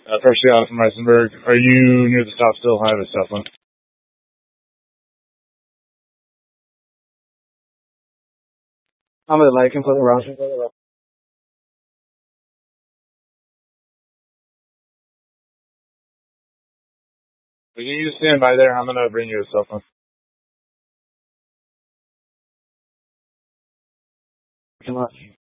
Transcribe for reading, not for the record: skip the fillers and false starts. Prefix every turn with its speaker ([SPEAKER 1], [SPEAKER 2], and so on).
[SPEAKER 1] First Seattle from Reisenberg. Are you near the stop still? I have a cell phone. I'm at the light. Can put it around. Can you just stand by there? I'm gonna bring you a cell phone. Come on.